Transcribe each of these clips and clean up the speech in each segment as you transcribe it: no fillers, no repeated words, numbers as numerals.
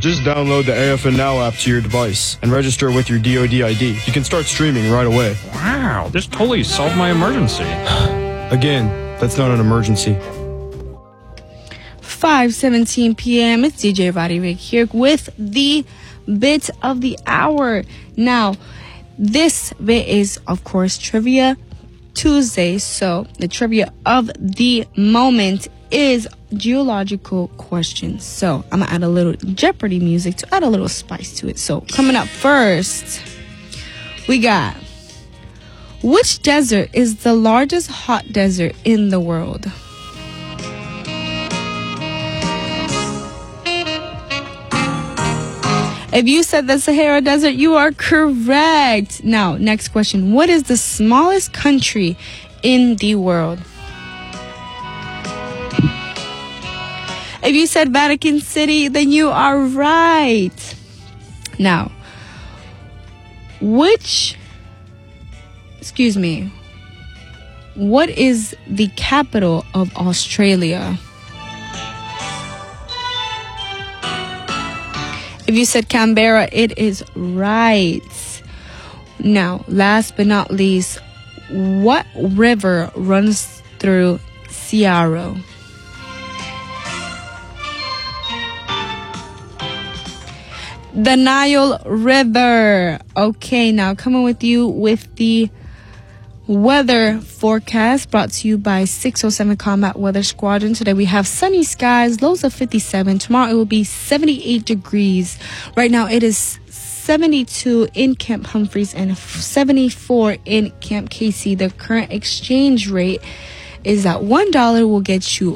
Just download the AFN Now app to your device and register with your DoD ID. You can start streaming right away. Wow, this totally solved my emergency. Again, that's not an emergency. 5:17 p.m. It's DJ Roddy Rick here with the bit of the hour. Now, this bit is, of course, Trivia Tuesday. So the trivia of the moment is geological questions. So I'm gonna add a little Jeopardy music to add a little spice to it. So coming up first, we got, which desert is the largest hot desert in the world? If you said the Sahara Desert, you are correct. Now, next question. What is the smallest country in the world? If you said Vatican City, then you are right. Now, what is the capital of Australia? If you said Canberra, it is right. Now, last but not least, what river runs through Seattle? The Nile River. Okay, now coming with you with the weather forecast brought to you by 607 Combat Weather Squadron. Today we have sunny skies, lows of 57. Tomorrow it will be 78 degrees. Right now it is 72 in Camp Humphreys and 74 in Camp Casey. The current exchange rate is that $1 will get you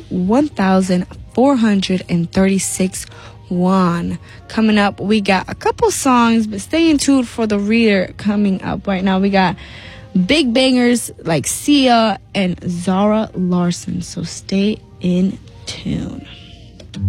1,436 won. Coming up, we got a couple songs, but stay tuned for the reader coming up. Right now we got big bangers like Sia and Zara Larson. So stay in tune.